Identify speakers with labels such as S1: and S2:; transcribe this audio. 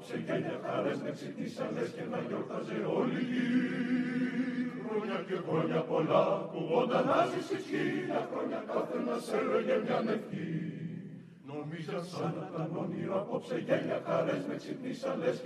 S1: απόψε γέλια χαρές με ξυπνήσαν λες και να γιόρταζε όλη η γη. Χρόνια και χρόνια πολλά κουβόνταν να ζήσεις 1000 χρόνια κάθε να σε έλεγε μια ευχή. Νομίζα σαν να ήταν όνειρο απόψε γέλια χαρές με ξυπνήσαν λες